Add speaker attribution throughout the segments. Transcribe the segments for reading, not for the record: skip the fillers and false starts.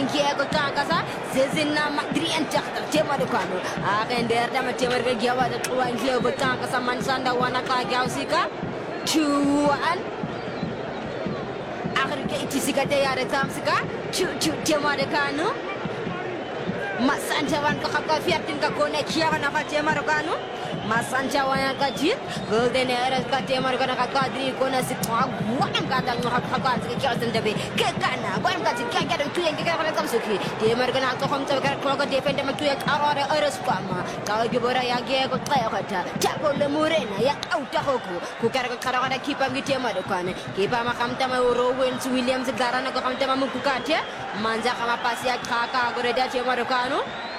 Speaker 1: yangiego kangasa zezina madrien takta temado kanu akender dama temerga giawa da tuangiego kangasa mansanda wana ka gausika 2-1 akhirka itisika de yare tamsika chu temado kanu masanja wan ka khaka fiatin ka kone kiawa na ka temado kanu masanja wana ka ji golden era ka temado kana ka kadri kona sitwa wan ka dan ka khaka kiawa sendabe ke kana wan ka ji kan kan tuyen ke kana tamsuki temado kana ka khomta ka ko defend ma tuyen arore eres kwama ka gibora ya ge ko tayata tako le murena ya auta hoko ku kara ka kara kana kipa ngi temado kana kipa ma kamta ma Rowens Williams garana ko kamta ma mukukate manja kama pasi ya kaka gore da temado kanu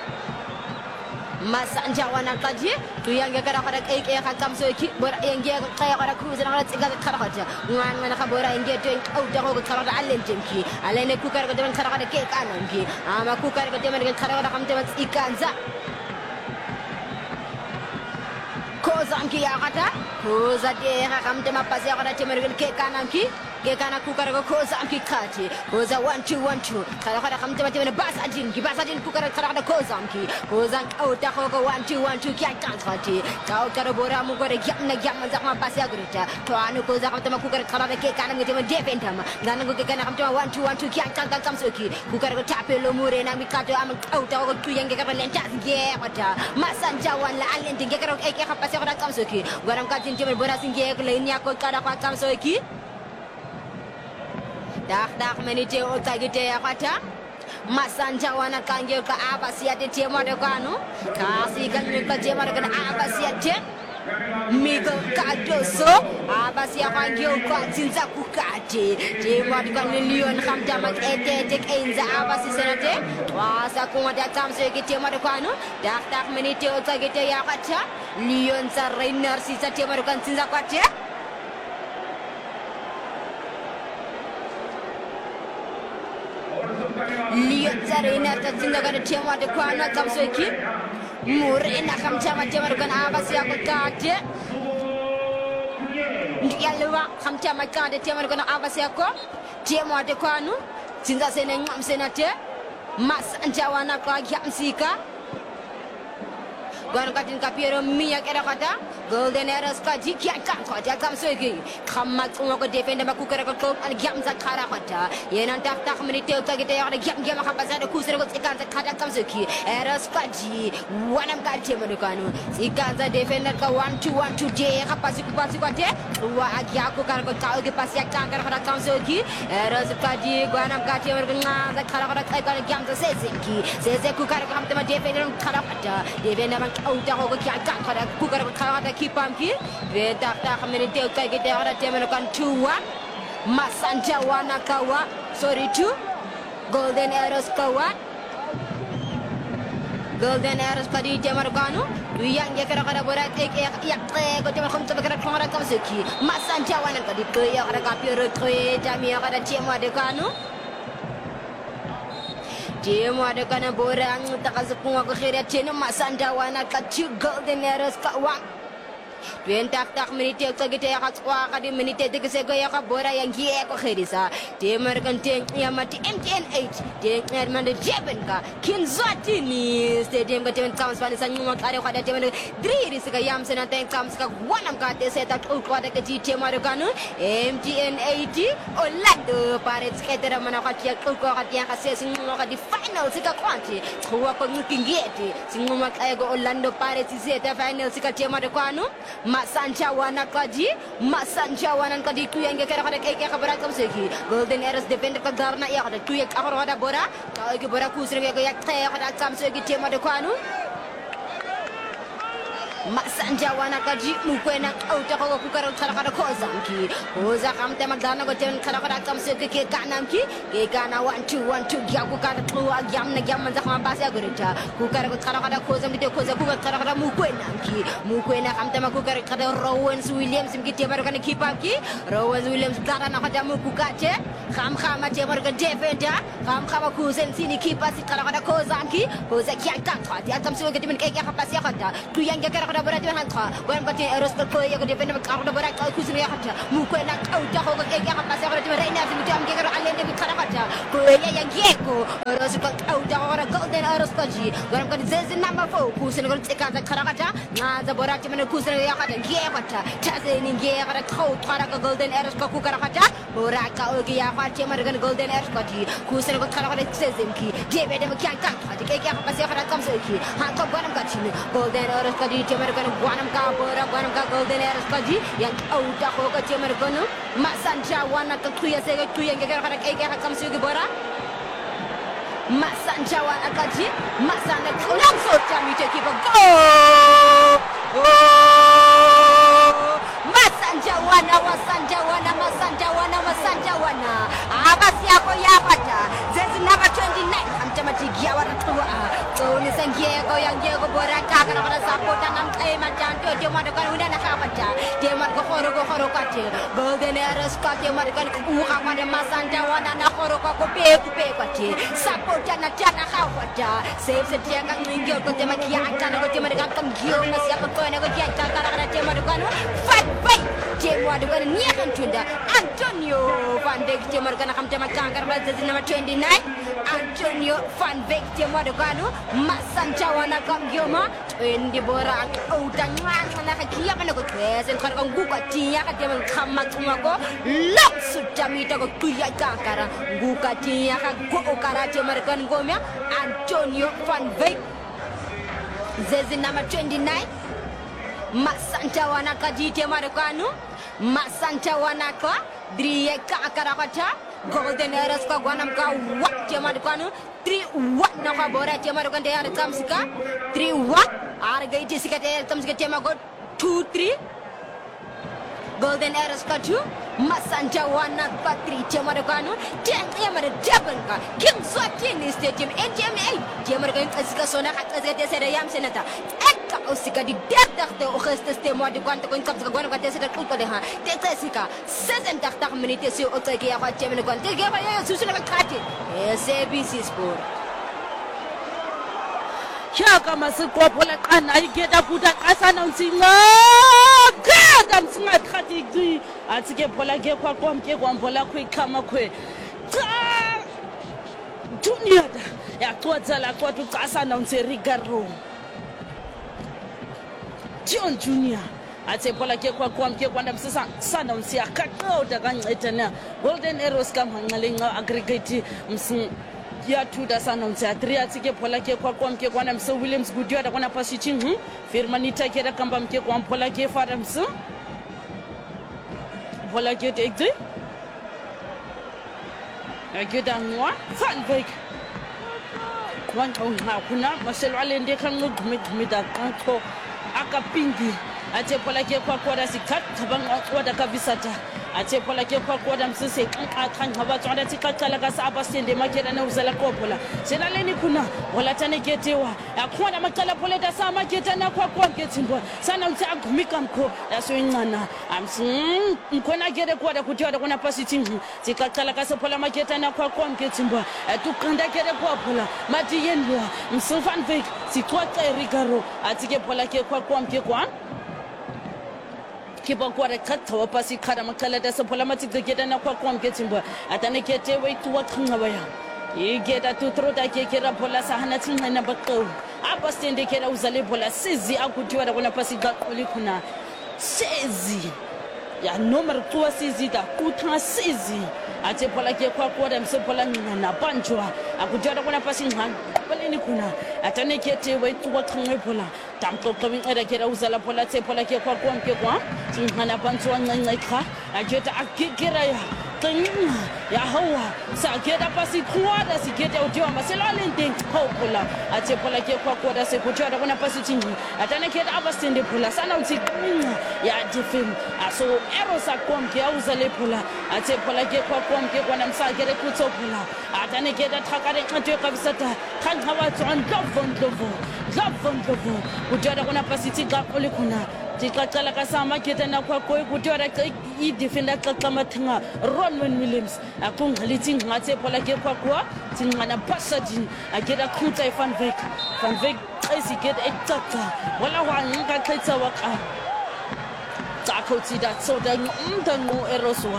Speaker 1: masanja wana kaji tuyange kara kara eke khamso ki bora yenge kaya kara kuza na tsiga kara kara ngwan ngana ka bora yenge to au da ko kara alen jenki alene ku kara ko kara kara ke kanangi ama ku kara ko kara kara kamte mas ikanza koza anki ya kata koza de kamte mapasi ya kara temergen ke kanangi Gekana kukara ko koza amki kati koza 1-2 kara kara kamte mate basadin kukara kara koza amki koza auta ko 1-2 kya kati kau kara bora mu gore gyamna zakma pasi agurita to anu koza kamte kukara kara ke kana ngete defenda ma ngana ko gekana kamte 1-2 kya kanta kamsoki kukara ko tapelo mure na mikato am auta ko tuyenge kara lenta nge kata masanja wala alente ngekara eke kapasi kara kamsoki goram katin timer bora singe ko lenya ko kara kamsoki dak menite o tagite ya kata masanja wana kange ka abasiate temo de kanu kasi kan ka temo de kan abasiate migo kadoso abasia kange ko tinza kukate temo de kan lion khamta mak ete enza abasi senate wasa ko wada tamse ke temo de kanu dak menite o tagite ya kata lion sa rainer si sa temo de kan tinza kwate lihat caranya tercinta kan cuma ada kuana kamsoki murena kam cuma kan apa sih aku kade dia luak kam cuma kade kan apa sih aku cuma ada kuanu cinta seneng ngam senate mas anjawana ko yam sika gwan katin kapiero miya kera kata golden eras ka jikya kan ko ja kam sogi khamma ko ko defende ma ku kera ko al gyam za khara kata yenan tak minute ta gite ya gyam ka basa da kusere ko tsikan za khada kam sogi eras ka ji wanam ka te mo kanu tsikan za defender ka 1-2 je ka pasi ko te wa agya ko kara ko ka ge pasi ya kan kara kam sogi eras ka ji gwanam ka te mo nga za khara ka gyam za seze ku kara kam te ma defender khara kata defender ma auta ko kya kan kara ku kara kara kipamki veta tak minute ka gite ora temeno kan 2-1 masanja wana kawa sorry 2 golden arrows kawa golden arrows kadi temar kanu yang ya kara bora ya ko temar kom tabakara kara kamseki masanja wana kadi ko ya kara kapiro ko jamia kara temar de kanu Temo ada kana borang takazukung ako khira teno masanda wana kachu golden arrows kawa 20 minute ko gite ya katwa kadi minute de se go ya ka bora yang gie ko khirisa temer kan ten ya mati MTN8 de man de jeben ka kinzati ni stadium ka temen kams pani sanyu ma kare ko da temen driri se ka yam sena ten kams ka wanam ka te se ta ko da ka ji temer kanu MTN8 Orlando Pirates ketera mana ka ti ko ka ti ka se singu ka di final se ka kwanti ko ko ngingeti singu ma ka go Orlando Pirates se ta final se ka temer kanu masanja wana kadi kuyenge kera kada keke kabara kamseki golden eras defender ka garna ya kada tuye akoro kada bora ka ke bora kusre ko ya kaya kada kamseki tema de kwanu masanja wana kadi mukwena auta ko ku kara kada kozanki koza kamte magana ko ten kara kada kamseki ke kanamki ke kana 1-2 gya ku kada tuwa gyamna gyamma zakma basa gurita ku kara ko kada kozam dite koza ku kara kada mukwena kamte ma ku kara kada Rowens Williams mkite baro kana kipaki Rowens Williams kada na kada muku kache khama te baro defender khama ku sensini kipasi kara kada kozanki koza kya kan khati atamsi ke timen ke kapasi kada tu yang kara Kakra Borati Hanka, when Pati Erosko, you could defend a Kakra Boraka, Kusiaka, Mukwena, Outako, Pasaka, Reina, Jam Gigger, and the Karakata, Korea Geko, Rosco, Outako, Golden Eroskoji, when I'm going to say number 4, Kusin will take out the Karakata, the Borati and Kusiaka, Giavata, Tazin in Giava, Karaka, Golden Erosko Karakata, Boraka, Ogia, American Golden Eroskoji, Kusin Karakata Sezimki, David Makanka, the Kaka Pasaka comes Oki, Hanka Guanamkachi, Golden Eroskoji, American Guanamka, Guanamka, Golden Eroskoji, Young Outako, American, Masanja, one at the Kuya Sega, Kuya Gaka comes to Gibora. Masanja, one at Kaji, Masana, Colombo, Tammy, take it go! Masanjawana, Masanjawana, Masanjawana. Abasiako Yapata. There's number 29. I'm Tamatigia. So listen, Diego, young Diego Boraka, Sapota, and Tamajan, Demadakan, Kapata, Demarco, Golden Eras, Demadakan, Uhamada, Masanjawana, Horoko, Pepati, Sapota, Jana Hawata, saves the Jagan, Yoko, Demakian, Demadakan, Gilma, Sapota, Demadakan, fight. Jemwadu Niakantunda, Antonio Van Beek, Jemargana Hamtamakangar, number 29, Antonio Van Beek, Jemadugano, Masanjawana Gamgioma, in the Bora, Otanaka, and Karaguka, Tia, Kamatumago, Lots Jamita Kuya Kakara, Guka Tia, Gokara, Jemargan Gomia, Antonio Van Beek, Zezin number 29. Masanta wanaka jite marukanu Masanta wanaka Drieka karakata Golden Eraska Guanamka what Yamarukanu 3 what Nakabora Yamarukan de Arakamsika 3 what Argay Jessica Tamska Temago 2-3 Golden Eraska 2 Masanta wanaka 3 Yamarukanu 10 Yamar Jabanka Kim Swatin Stadium NGMA Yamarukan Askasona Yam Senator Osika di death the Augustus Temo de Quanto comes to one of the Kukodeha, Texasica, 7 minutes you take a hot Gemini Quant, take a Susan of a cat. Yes, ABC Sport.
Speaker 2: Chaka Masukopola, and I get up with a casa announcing, God, I'm smart cutting. I take a pola get one pola quick come away. Junior, Yaquatala, what to casa announcing Rigaro. John Junior, I say Polake Kwam son of Sia Kato, the gun etana, Golden Arrows come Hangalinga aggregate Ya to the son of Sia, 3 Atike Polake Kwam Kekwanam, so Williams Goodyear, the one passing, Firmanita Kera Kambam Kekwam Polake Fadam so Polake exit. I get on one, fun bake. One now, Marcel Allen, they can look me that uncle. Akapingi atepola ke kwa kwada sikat tabanga kwada kabisata atepola ke kwa kwada msese akhan haba tswada tikakala ka sa abasende makela na uzala kopola selaleni kuna wala tane getewa akhona makala poleta sa maketa na kwa ngetsimbo sana uthi agumika mkho yasoyincana amsi mkhona gere kwada kuthiwa kuna pasithi tikakala ka sepola maketa na kwa ngetsimbo tuqanda gere kopola mati yenwa msufan fake sikwata rigaro atike pola ke kwa Kiba kwara kata wapasi kara makala da sapola mati geda na kwa ngetimba atane kete we tu wakhanga baya igeda tu troda ke kera pola sahana tsinga na bakho abasende kera uzale pola sizi akuthiwa kuna pasi ga olikhuna sizi ya nomero tu sizi da kutha sizi ate pola ke kwa msepola na banjwa akuthiwa kuna pasi ngani baleni kuna atane kete we tu wakhanga pola tamto kami era kera uzala pola tse pola ke kwa ngana bantswa ncanceka ajeta akikira ya hawa sa keda pasi kwada sikete udiwa maselalente hopola ate pola ke kwa kwada se kuchara kuna pasi tingi atane keda abasende pola sana uti ya defim aso erosa komke uzale pola ate pola ke kwa kwana msakere kutsopola atane keda thakare nqatwe kabisata khanqaba tson lovon kuchara kuna pasi tinga olikhuna Tikakala kasama kete na kwa koi kutiwa I defender kakama tinga Ronwen Williams akungaliting ngate pola ke kwa tingana passage agera kuta Van Beek ezi get etata wala wa nga khetsa wa ka tsa khotsi da so da ndangu eroswa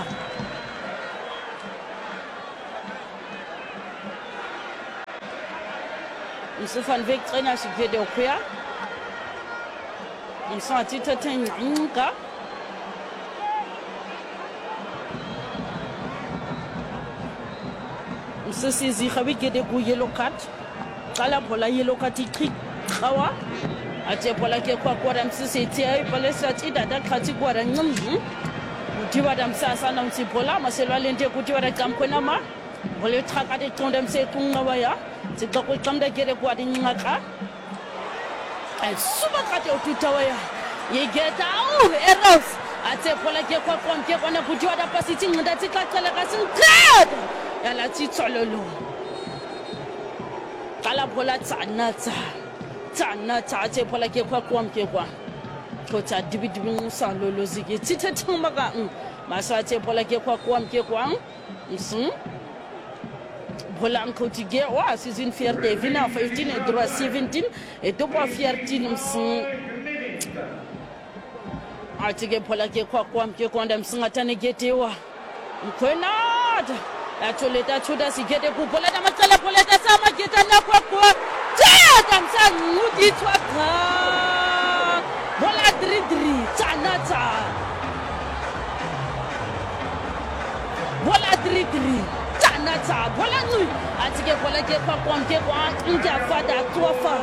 Speaker 2: Van Wyk trainer si gede okuya Msati tete nga Msisi khawi gede ku yellow card kala bola yellow card ikhi khawa ate bola ke kwa msisi tie balesa tida da khati kwa ngum utiwa da msasa na msibola maselwa lente kutiwa da kampona ma bole thaka de tonda mse kunga ya tsikwa ko tsamda gere kwa di ngaka suba kate ututawa ya yigeta eros ate bola ke kwa konke kona kutiwa da pasiti ngada tsikakala kasinqad yala tsololo kala bola tsanatsa ate bola ke kwa konke kwa kota dibidibi ngusalolo ziki tithethuma ka masa ate bola ke kwa konke kwa bola nkotige wa season fierté vina 15 et droit 17 et dopo fierté atige bola ke kwa nda msingatane getewa mkhonada atoleta chuda sigede kubola da macala bola da sama geta na kwa tata msanguti twaka bola dridri tsanata bola dridri tsanata bola nui atige bola ke kwa nja fada tofa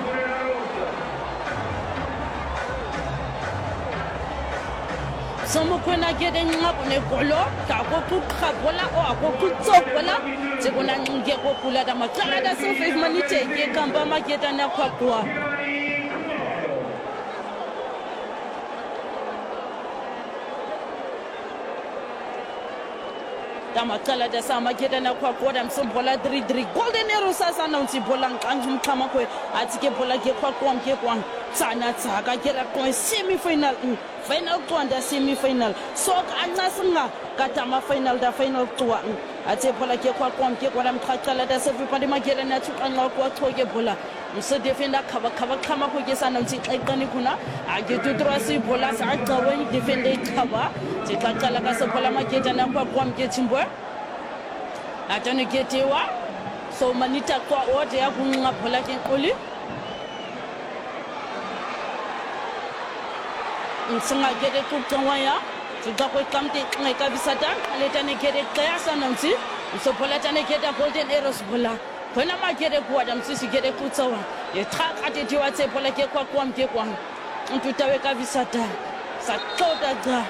Speaker 2: Somo kwena gede ngapo ne kolo ka ko kuka bola o ako kutsokola sekona nge ko kula da makala da so 5 minute ke kamba mageta na kwa da makala da sa mageta na kwa da msombola 3-3 golden arrow sasa na untibola ngangum kama kwe atike bola ke kwa tsana tsaka kera ko semi final final kwanda semi final so ancasinga katama final da final twa ate bola ke kwa mthaqala da sefi pandi magera na thuqanqa kwa thoke bola mse defender khaba khama ko ke sana mthi xeqani kuna ake tutrasi bola sa aqawe defender khaba tixaqala ka se bola mageta na kwa mkechimbwe atone ketewa so manita kwa ode ya kunqa bola ke nkoli Nsinga gede kutawaya tsuka ko kamte ngeka bisata letane gede kaya sanansi usopola tane gede golden arrows bola kona ma gede kwa da msisi gede kutawa ye traka tete watse pola ke kwa mke kwa ntutawe ka bisata sa toda ga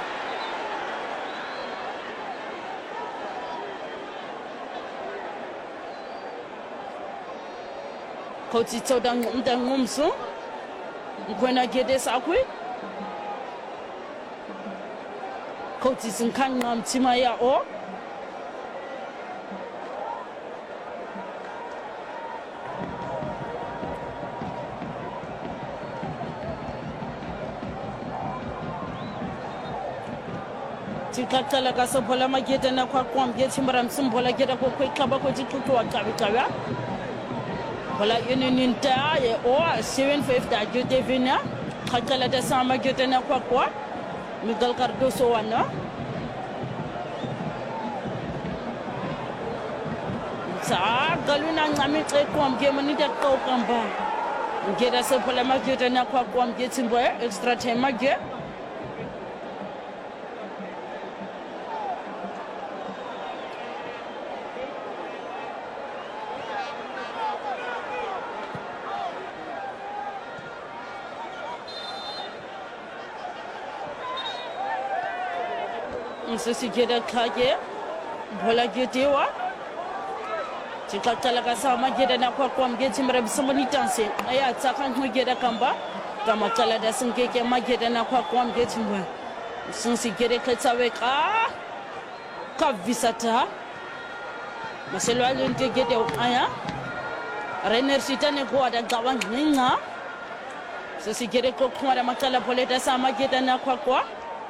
Speaker 2: koti toda ngumso kona gede sakwi Koti sinkanga mtima ya o tikakala ka sobola mageta na kwa mgethi mbara msimbola geta ko kwekaba ko tikutuwa kabikaba bola yeninta ye o 75 da jote vina kakala da sama geta na kwa Miguel Cardoso wana sa galuna ngami xeko amke manita ko kamba ngeda se pola mageta na kwa mgethi mbo extra time mage Sisi geda kage bola getewa tikakala ka sama geda na kwa mgethi mra bisomoni tanse aya tsaka ngeda kamba kama kala da sinkeke mageda na kwa mgethi mwa sisi geda katsawe ka visata maselo alente gede aya rener sitane ko ada gawan ninga sisi geda ko kwa makala boleta sama geda na kwa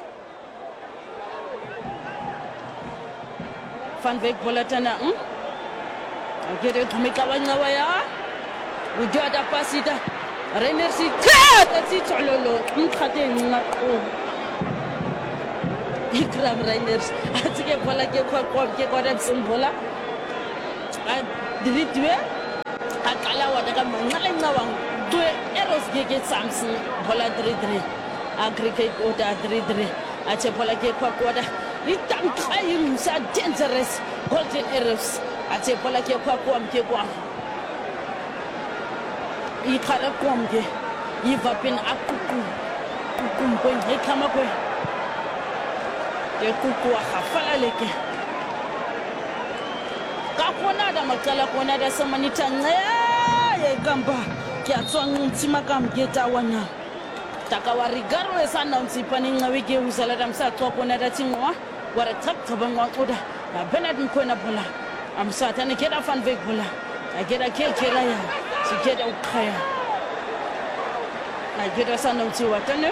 Speaker 2: Van Wyk bolatana gede tumika wanya waya ujoda pasida Rainers that's it lolo mkhateng ngaqo ikram Rainers atike bola ke kwa da simbola dilitwe akala wa daga mangala ngawang twe eros ke Samson bola 3-3 aggregate order 3-3 ache bola ke kwa da litanka yimsa dangerous golden arrows ache bola ke kwa mke ikhala kwamke ivapin akuku kukumpoin hekama kwe kuku khafala leke ka kona da makala kona da samanita ye gamba ke atswang ntsima kamgeta wana takawa rigaro esana mtsipani ngawike uzala damsa tswa kona da tingwa wara tsaba ngwaquda na Bernard Mkhwena bola amsata ne keda fan vek bola ageda kekela ya sikeda ukhaya ageda sana mtsiwa tane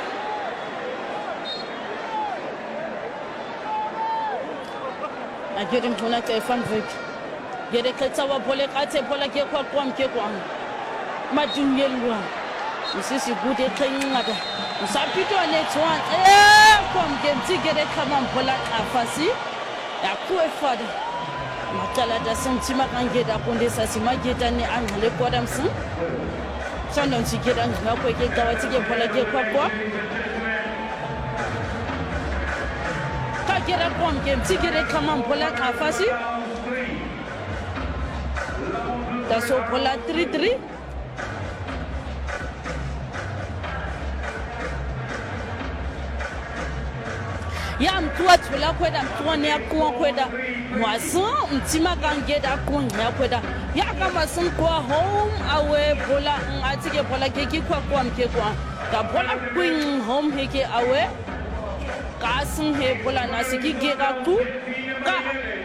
Speaker 2: ageda mkhona ke fan vek gede ketsawa bola kathe bola ke kwa mke kwa madungelwa usisi gude khengada usapito letswa kwa mke mtigede kama bola afasi ya kuwe fada makala da sentima kangeda kondesa simageta ni angale kwa damsu sana nsigeda ngakwe ke kawatige bola ke kwa kagera kwa mke mtigede kama bola afasi daso bola 3-3 ya mtuwa tula kweda mtuwa ni akuwa kweda mwasun mtima kangeda kunya kweda ya kama kwa home away bola atike bola keki kwa mke kwa ka bola queen home heke away ka sun he bola nasiki geda ku ka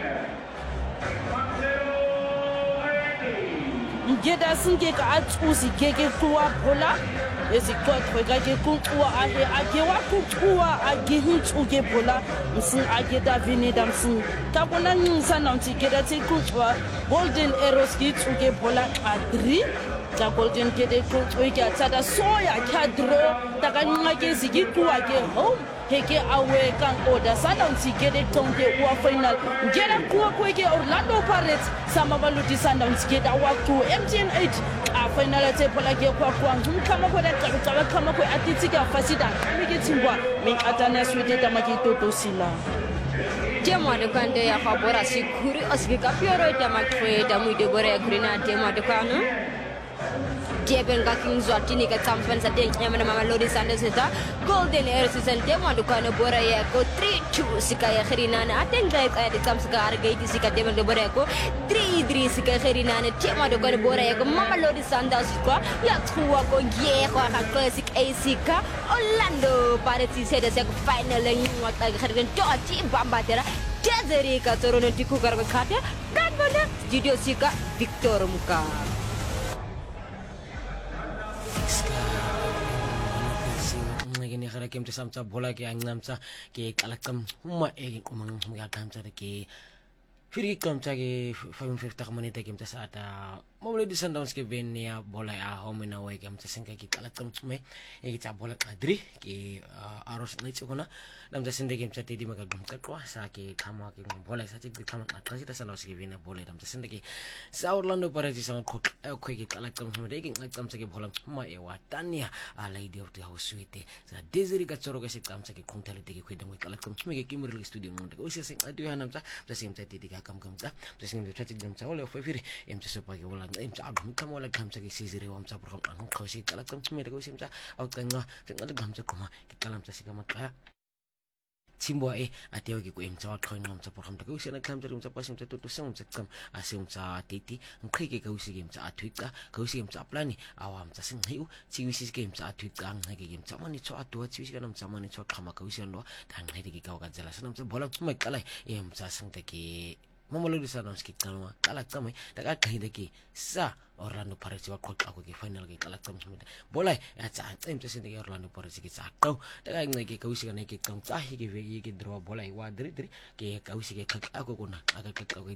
Speaker 2: ngeda singe ka atsusi keke kwa bola esikwa kweka ke kuwa ahe akewa kuwa agihuntu ke bola msin ageda vineda msin kabona nsana ntikeda tikuwa golden arrows kitu ke bola adri ta golden kede kuwa ke atada soya kadro takanyanga ke sikikuwa ke home heke awe kan oda sana ntikede tonge wa final ngera kuwa kweke Orlando Pirates sama baluti sana ntikeda wa ku MTN 8 a final te bola ke kwa ngumkama kwa da kama kwa atitika fasida mikitsimbwa min atana swete tamakito sila
Speaker 1: tema de kande ya favora sikuri osika pioro tamakwe tamuide bore grina tema de kanu Jeben gaking zwatini ka champion sa ding nyama mama Lodi Sandesita golden air season tema de kanu bore ya ko 3-2 sika ya khirina na atenga ka de chamsga argaiti sika deben de bore ko 3-3 sika khirina na tema de kanu bore ya ko mama Lodi Sanders kwa ya tuwa ko ye ko ka classic sika Orlando Pirates se de se final ngwa ka khirina to ati bamba tera Jazeri ka torono tiku karga khate dan mana studio sika Victor Muka
Speaker 3: Kem samsa bola ke angamsa ke kalakam huma e kumang mga kamsa ke firi kamsa ke 550 menit kem ata Mawala di Sundowns ke Venia bola home na way kam sa ke kalakam me e kita bola kadri ke aros nights ko na nam sa sinde game sa tidi magagam kakwa sa ke kama ke bola sa tidi kama atrasi ta Sundowns ke Venia bola nam sa sinde ke sa Orlando Pirates sa ko ke kalakam me de ke kalakam sa ke bola ma e watania alai de of the house suite sa Desiree Gatsoro ke sikam sa ke kontale de ke kwedang kalakam me ke kimuril studio mo de o sa sing adu hanam sa sim sa tidi ka kam sa sim de tati dam sa wala fo firi em sa pa ke wala em sa abum kam wala kam sa ke sizire wam sa program an ko si kalakam me de ko sim sa au tanga tanga gam sa kuma ke kalam sa sikama ka Timbo ateo ke ko emtsa wa khona mtsa program ta ko sena kam tsa mtsa pasim tsa to sem mtsa kam asim mtsa titi nkhike ka usi game tsa atwika ka usi game tsa plani awa mtsa singhiu tsiwisi game tsa atwika ngake game tsa mani tsa atwa tsiwisi kana mtsa mani tsa khama ka usi ndo ta ngede ke ka dzela sana mtsa bola tsuma kala mtsa singta ke Mamalo di Sundowns ke kalwa kala kame ta ka khide ke sa Orlando Pirates wa khotla ko ke final ke kala tsam tsumita bola ya tsa tsim tse ke Orlando Pirates ke tsa ka ta ka ngeke ka usi kana ke ka tsa hi ke draw bola wa 3-3 ke ka usi ke khaka ko kona aka ka ko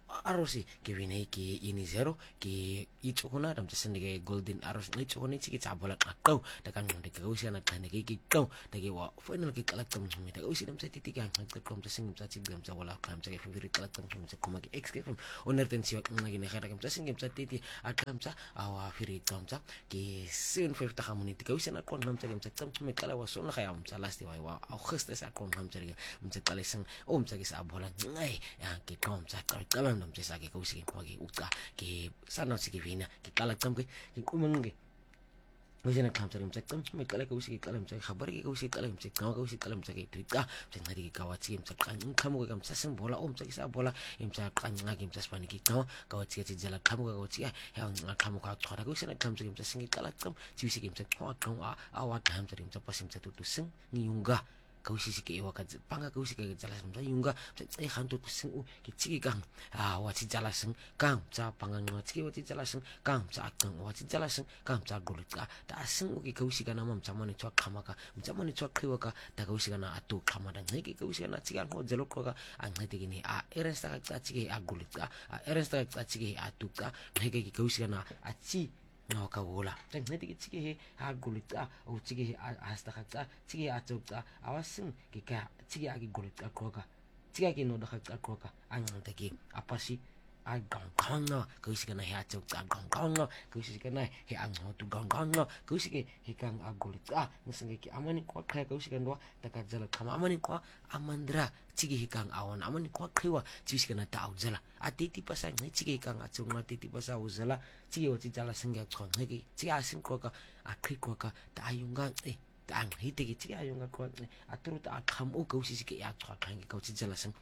Speaker 3: arrows ke winay ke ini zero ke ito ko na damta sa nige golden arrows na ito ko na sige tabola akaw takang de kausi na kan ke kaw dagi wa final ke kalaktam mi ta kausi damta titigang nagtakom ta singim sa tigam sa wala kam sa favorite kalaktam sa kumagi ex ke oner tensi na gine khara kam sa singim sa titi akam sa awa firi kam sa ke 750 community kausi na kon nam sa kam sa tam mi kala wa so na kaya sa last wa augustus sa kon nam sa ri sa kalisang sa sa bola ngai ke kom sa kalam nam sa ke kausi ko ke uka ke sana sige vina ke kalaktam ke kumang ke wajah nak kalam sa tam me kala kausi ke kalam sa khabar ke kausi kalam sa kausi kalam sa ke trika sa ngari ke kawat sim sa kan kamu ke kam sa sing bola sa bola sa kan ngagim sa spani ke kawat ke jala kamu ke kawat ya kamu ka thora kausi na kam sa sing kalaktam si ke sa ko awa kam sa pasim sa tutusing ni yunga kausi si ke iwa ka panga kausi ke jala sa yunga sa hantu tusing ke chiki kang wati jala sing kang sa pangang wati wati jala sing kang sa akang wati jala sing kang sa gulit ka ta sing ke kausi ka namam sa mani chwa khama ka sa mani chwa khiwa ka ta kausi ka na atu khama da ngai ke kausi na chikan ho jalo ko ka ang ngai te ni eres ta ka chiki gulit ka eres ta ka chiki atu ka ngai ke kausi ka na achi no ka wala tang ngai te chiki gulit ka o chiki hasta ka chiki atu ka awasin ke ka chiki agi gulit ka ko ka chiki agi no da ka ko ka ang ngai te ki apa sih gong no kausi kana he achok gong no kausi kana he ang ho tu gong no kausi ke he kang agulit ngisenge ki amani kwa kaya kausi kan do taka jala kama amani kwa amandra chigi he kang awon amani kwa khiwa chisi kana ta jala atiti pasa ngai chigi kang achong atiti pasa uzala chigi wati jala sengya chong ngai chigi asin ko ka akhi ko ka ta ayunga tang hite ki chigi ayunga ko aturu ta kham o kausi ke ya chwa kang ki kausi jala seng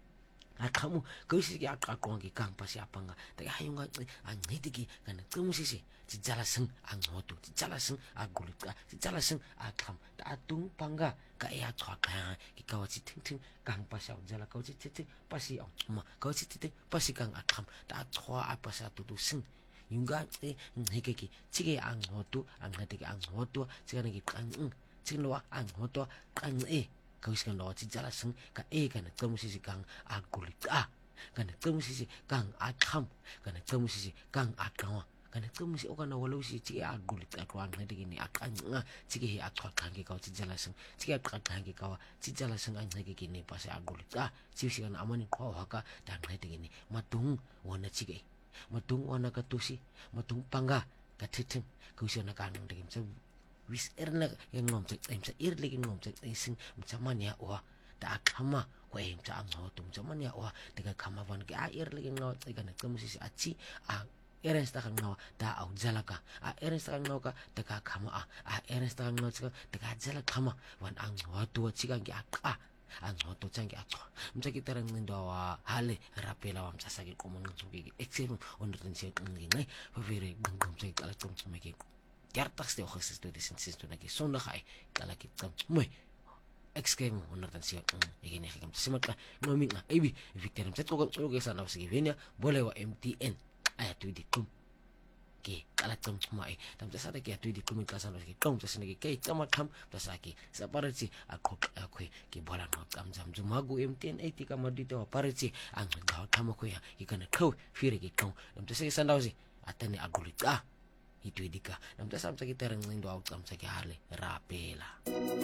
Speaker 3: akamu kausi ki akakong ki kang pasi apanga ta hayunga ang hitiki kana kumusisi si jalaseng ang hotu si jalaseng agulit ka si jalaseng akam ta atung pangga ka ya chwa ka ki kawasi ting kang pasi jala kausi ting pasi ma kausi ting pasi kang akam ta chwa apa sa tutuseng yunga hikeki chige ang hotu ang hitiki ang hotu sigana ki kang chingwa ang hotu kang kausi kan lawa jala seng ka kan musisi kang agulit kan musisi kang akam kan musisi kang akawa kan musisi okana walau si ci agulit akwan hadi gini akan ci akwa kang ke kau ci jala seng ci akwa kang ke kau ci jala seng ang hadi gini pas agulit ci kan amani ko haka dan hadi gini matung wana ci matung wana katusi matung pangga katitin kausi na kanang dagim sa wis erna yang ngom cek sa lagi ngom cek sing macam ya wa ta kama ko sa ang hotum macam ya wa daga kama van ke lagi ngom cek kan musisi aci eres ta kang nawa ta au jalaka eres ta kang nawa ka daga kama eres ta kang nawa daga jalaka kama wan ang hotu cikang ki ang hotu cang ki macam kita rang ndawa hale rapela wam sasagi komon sugi eksem on tensi ngai favere gangam cek kala tum semeki Yartas de hojas estudios en sistema que son la hay kala kita muy exclaim onar tan siya igini higam simata no minga ibi victim set ko ke sana sige venia boleh wa MTN aya tu di kum ke kala tum mai tam sa ke tu di kum ka sana ke kum sa ke kama kam sa ke sa parati aku ke bola no kam jam jumagu MTN 80 kama dito parati ang ga kama ko ya ikana ko fire ke kum tam sa ke sana atani agulit itu idika nam ta sam sa kita rang lindo out kam sa ke hale rapela